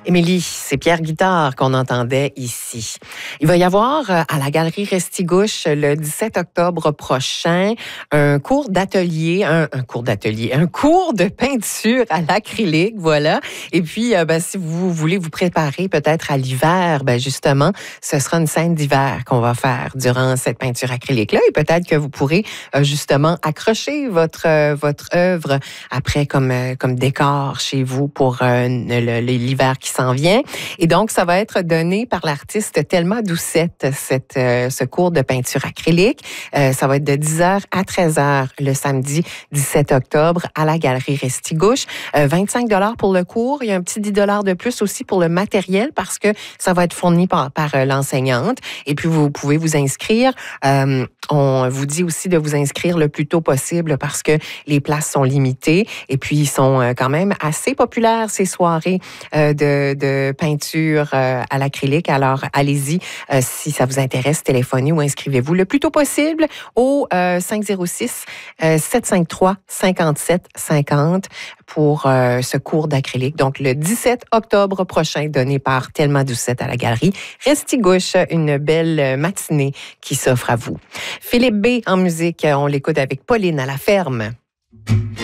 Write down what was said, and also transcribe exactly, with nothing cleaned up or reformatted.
Émilie, c'est Pierre Guitard qu'on entendait ici. Il va y avoir à la Galerie Restigouche le dix-sept octobre prochain un cours d'atelier, un, un cours d'atelier, un cours de peinture à l'acrylique, voilà. Et puis, ben, si vous voulez vous préparer peut-être à l'hiver, ben justement, ce sera une scène d'hiver qu'on va faire durant cette peinture acrylique-là. Et peut-être que vous pourrez justement accrocher votre votre œuvre après comme comme décor chez vous pour euh, le, l'hiver qui s'en vient. Et donc, ça va être donné par l'artiste Thelma Doucette, cette, euh, ce cours de peinture acrylique. Euh, ça va être de dix heures à treize heures le samedi dix-sept octobre à la Galerie Restigouche. Euh, vingt-cinq dollars pour le cours. Il y a un petit dix dollars de plus aussi pour le matériel parce que ça va être fourni par, par euh, l'enseignante. Et puis, vous pouvez vous inscrire. Euh, on vous dit aussi de vous inscrire le plus tôt possible parce que les places sont limitées. Et puis, ils sont euh, quand même assez populaires, ces soirées euh, de, de peinture euh, à l'acrylique. Alors, allez-y, euh, si ça vous intéresse, téléphonez ou inscrivez-vous le plus tôt possible au euh, cinq zéro six, sept cinq trois, cinq sept cinq zéro pour euh, ce cours d'acrylique. Donc, le dix-sept octobre prochain, donné par Thelma Doucette à la Galerie Restigouche. Une belle matinée qui s'offre à vous. Philippe B. en musique, on l'écoute avec Pauline à la ferme.